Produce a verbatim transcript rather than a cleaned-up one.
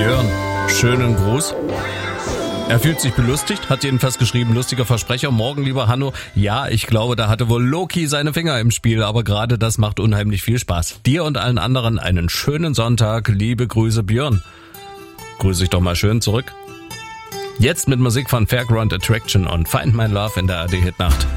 Björn, schönen Gruß. Er fühlt sich belustigt, hat jedenfalls geschrieben, lustiger Versprecher. Morgen, lieber Hanno. Ja, ich glaube, da hatte wohl Loki seine Finger im Spiel, aber gerade das macht unheimlich viel Spaß. Dir und allen anderen einen schönen Sonntag. Liebe Grüße, Björn. Grüße ich doch mal schön zurück. Jetzt mit Musik von Fairground Attraction und Find My Love in der A R D Hitnacht.